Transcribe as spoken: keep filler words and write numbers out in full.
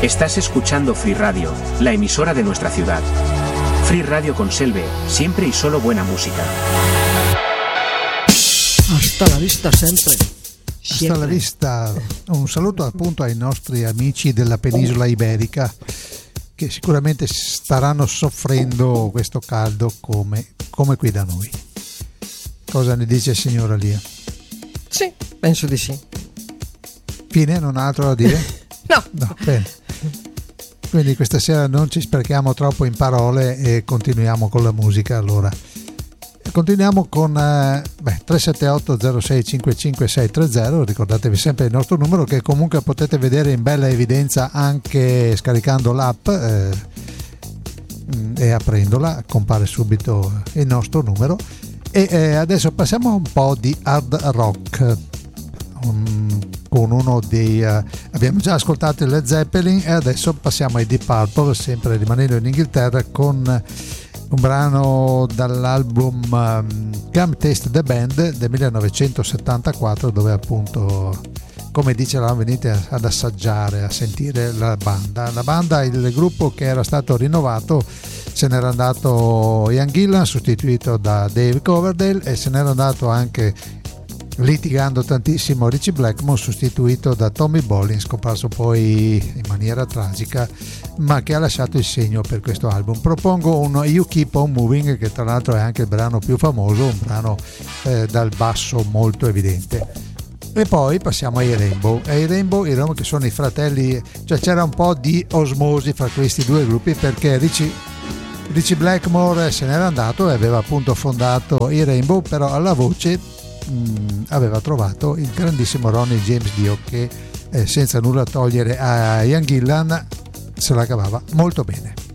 Estás escuchando Free Radio, la emisora de nuestra ciudad. Free Radio con Selve, siempre y solo buena música. Hasta la vista sempre. Hasta la vista. Un saluto appunto ai nostri amici della penisola iberica, che sicuramente staranno soffrendo questo caldo come, come qui da noi. Cosa ne dice signora Lia? Sì, penso di sì. Fine, non ha altro da dire? No. No, bene. Quindi questa sera non ci sprechiamo troppo in parole e continuiamo con la musica. Allora continuiamo con eh, beh, tre sette otto zero sei cinque cinque sei tre zero. Ricordatevi sempre il nostro numero, che comunque potete vedere in bella evidenza anche scaricando l'app eh, e aprendola, compare subito il nostro numero. E eh, adesso passiamo a un po' di hard rock, um, con uno dei uh, abbiamo già ascoltato il Led Zeppelin e adesso passiamo ai Deep Purple, sempre rimanendo in Inghilterra, con un brano dall'album um, Come Taste the Band del millenovecentosettantaquattro, dove appunto, come dice, eravamo venuti ad assaggiare, a sentire la banda. La banda, il gruppo che era stato rinnovato, se n'era andato Ian Gillan, sostituito da Dave Coverdale, e se n'era andato anche, litigando tantissimo, Ritchie Blackmore, sostituito da Tommy Bolin, scomparso poi in maniera tragica, ma che ha lasciato il segno per questo album. Propongo un You Keep On Moving, che tra l'altro è anche il brano più famoso, un brano eh, dal basso molto evidente. E poi passiamo ai Rainbow. E i Rainbow, i Rainbow che sono i fratelli, cioè c'era un po' di osmosi fra questi due gruppi, perché Ritchie Ritchie Blackmore se n'era andato e aveva appunto fondato i Rainbow, però alla voce mh, aveva trovato il grandissimo Ronnie James Dio, che eh, senza nulla togliere a Ian Gillan se la cavava molto bene.